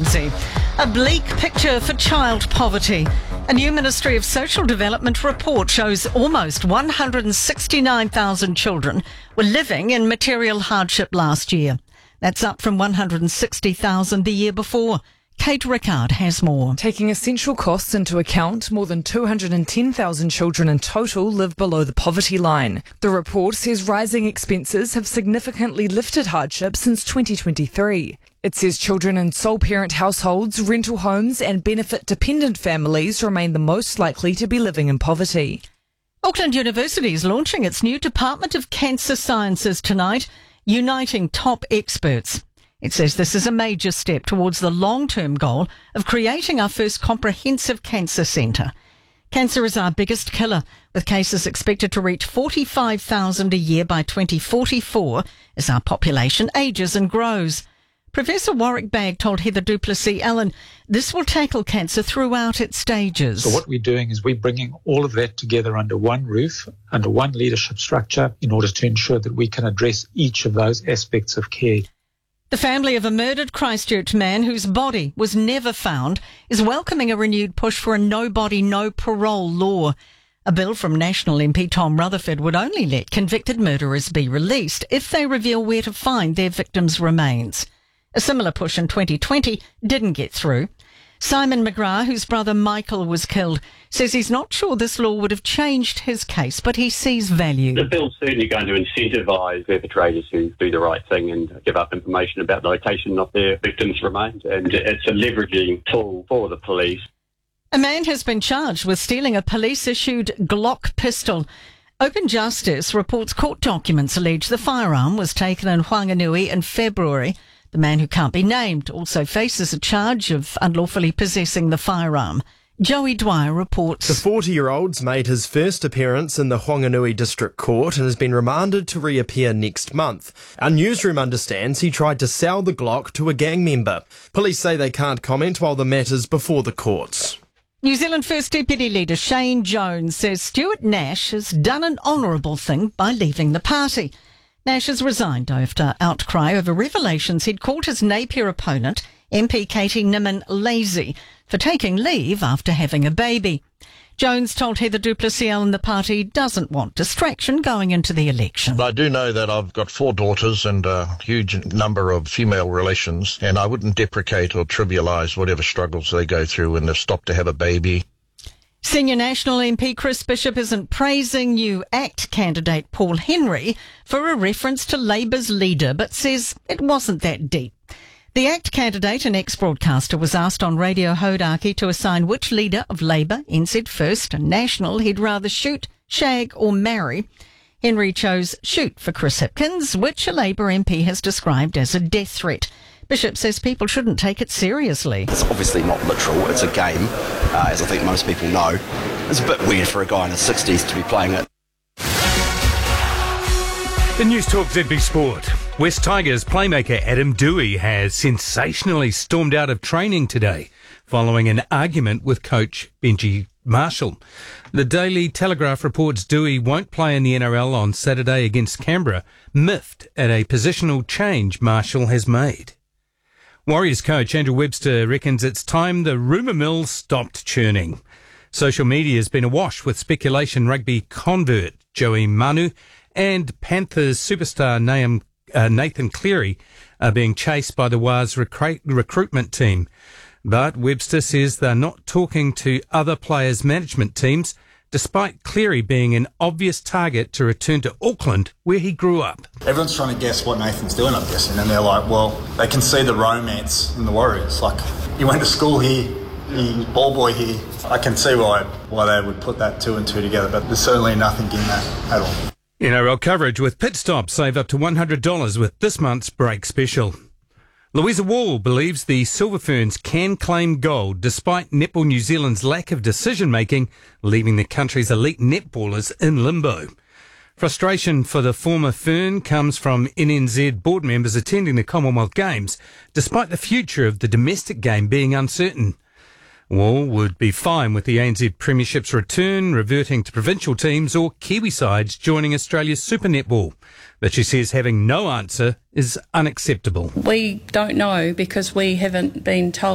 Ramsey. A bleak picture for child poverty. A new Ministry of Social Development report shows almost 169,000 children were living in material hardship last year. That's up from 160,000 the year before. Kate Rickard has more. Taking essential costs into account, more than 210,000 children in total live below the poverty line. The report says rising expenses have significantly lifted hardship since 2023. It says children in sole parent households, rental homes and benefit dependent families remain the most likely to be living in poverty. Auckland University is launching its new Department of Cancer Sciences tonight, uniting top experts. It says this is a major step towards the long-term goal of creating our first comprehensive cancer centre. Cancer is our biggest killer, with cases expected to reach 45,000 a year by 2044 as our population ages and grows. Professor Warwick Bagg told Heather Duplessis-Allen this will tackle cancer throughout its stages. So what we're doing is we're bringing all of that together under one roof, under one leadership structure, in order to ensure that we can address each of those aspects of care. The family of a murdered Christchurch man whose body was never found is welcoming a renewed push for a no-body, no-parole law. A bill from National MP Tom Rutherford would only let convicted murderers be released if they reveal where to find their victims' remains. A similar push in 2020 didn't get through. Simon McGrath, whose brother Michael was killed, says he's not sure this law would have changed his case, but he sees value. The bill's certainly going to incentivise perpetrators who do the right thing and give up information about the location of their victims' remains, and it's a leveraging tool for the police. A man has been charged with stealing a police-issued Glock pistol. Open Justice reports court documents allege the firearm was taken in Whanganui in February. The man, who can't be named, also faces a charge of unlawfully possessing the firearm. Joey Dwyer reports. The 40-year-old's made his first appearance in the Whanganui District Court and has been remanded to reappear next month. Our newsroom understands he tried to sell the Glock to a gang member. Police say they can't comment while the matter's before the courts. New Zealand First Deputy Leader Shane Jones says Stuart Nash has done an honourable thing by leaving the party. Nash has resigned after outcry over revelations he'd called his Napier opponent, MP Katie Nimmin, lazy for taking leave after having a baby. Jones told Heather Duplessis-Allen the party doesn't want distraction going into the election. I do know that I've got 4 daughters and a huge number of female relations, and I wouldn't deprecate or trivialise whatever struggles they go through when they've stopped to have a baby. Senior National MP Chris Bishop isn't praising new ACT candidate Paul Henry for a reference to Labour's leader, but says it wasn't that deep. The ACT candidate, an ex-broadcaster, was asked on Radio Hodaki to assign which leader of Labour, NZ First and National, he'd rather shoot, shag or marry. Henry chose shoot for Chris Hipkins, which a Labour MP has described as a death threat. Bishop says people shouldn't take it seriously. It's obviously not literal, it's a game, as I think most people know. It's a bit weird for a guy in his 60s to be playing it. In News Talk ZB Sport, West Tigers playmaker Adam Doueihi has sensationally stormed out of training today following an argument with coach Benji Marshall. The Daily Telegraph reports Doueihi won't play in the NRL on Saturday against Canberra, miffed at a positional change Marshall has made. Warriors coach Andrew Webster reckons it's time the rumour mill stopped churning. Social media has been awash with speculation rugby convert Joey Manu and Panthers superstar Nathan Cleary are being chased by the Wars recruitment team. But Webster says they're not talking to other players' management teams, despite Cleary being an obvious target to return to Auckland, where he grew up. Everyone's trying to guess what Nathan's doing, I'm guessing, and they're like, well, they can see the romance in the Warriors. Like, he went to school here, he's ball boy here. I can see why they would put that 2 and 2 together, but there's certainly nothing in that at all. NRL coverage with Pit Stop. Save up to $100 with this month's break special. Louisa Wall believes the Silver Ferns can claim gold despite Netball New Zealand's lack of decision-making, leaving the country's elite netballers in limbo. Frustration for the former Fern comes from NNZ board members attending the Commonwealth Games, despite the future of the domestic game being uncertain. Wall would be fine with the ANZ Premiership's return, reverting to provincial teams or Kiwi sides joining Australia's Super Netball. But she says having no answer is unacceptable. We don't know because we haven't been told